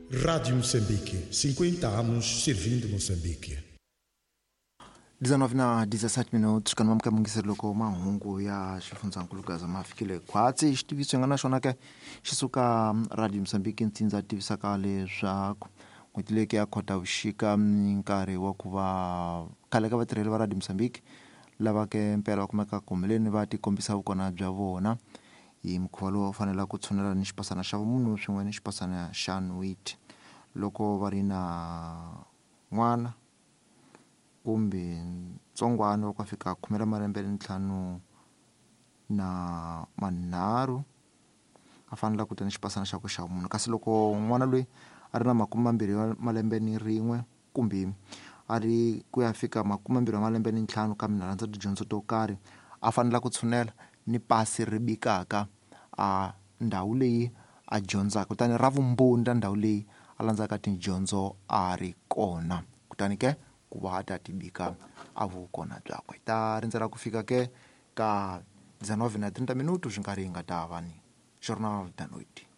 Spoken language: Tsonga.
Rádio Moçambique, 50 anos servindo Moçambique. 19:17 kana mamka mungiseri loko mahungu ya xifundzankulu Gaza ma fikile khwatsi xitiviso nga na xona ke xi suka Radio Mozambique ntsinza tivisaka leswaku n'hweti leki ya Khotavuxika nkarhi wa ku va khale ka vatirheli va Radio Mozambique lava ke mpela va kumeka kuhumeleni va tikombisa vukona bya vona hi mukhuva lowu fanela ku tshunela ni xipasana xa vumunhu swin'we ni xipasana xa nwiti loko va ri na n'wana kumbe ntsongwana wa ku fika 15 na manharhu a fanele ku ta ni xipasana xa ku xa vumunhu kasi loko n'wana loyi a ri na 20 malembe ni rin'we kumbe a ri ku ya fika 20 malembe ni 5 kambe na rhandza tidyondzo to karhi a fanele ku tshunela ni pasi ri bikaka a ndhawu leyi a dyondzaka kutani ra vumbhoni ta ndhawu leyi a landzaka tidyondzo a ri kona kutani ke ku va a ta tibika a vukona byakwe ta rindzela ku fika ke ka 19:30 swi nkarhi hi nga ta va ni Jornal da Noite.